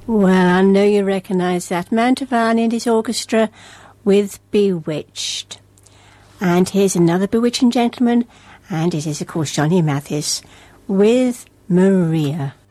Well, I know you recognise that. Mantovani and his orchestra with Bewitched. And here's another bewitching gentleman, and it is, of course, Johnny Mathis with Maria.